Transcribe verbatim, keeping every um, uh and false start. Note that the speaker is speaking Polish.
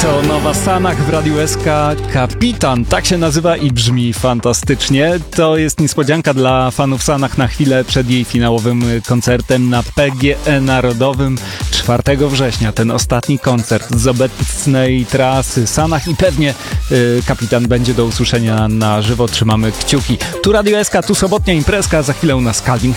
To nowa Sanach w Radiu S K. Kapitan, tak się nazywa i brzmi fantastycznie. To jest niespodzianka dla fanów Sanach na chwilę przed jej finałowym koncertem na P G E Narodowym czwartego września. Ten ostatni koncert z obecnej trasy Sanach i pewnie y, Kapitan będzie do usłyszenia na żywo. Trzymamy kciuki. Tu Radio S K, tu sobotnia imprezka, za chwilę u nas Calvin